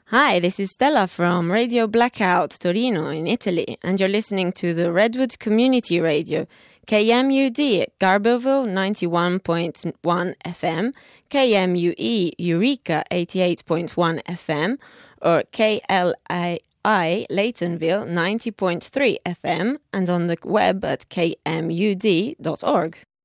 Hi, this is Stella from Radio Blackout Torino in Italy, and you're listening to the Redwood Community Radio, KMUD Garberville 91.1 FM, KMUE Eureka 88.1 FM, or KLI Laytonville 90.3 FM, and on the web at kmud.org.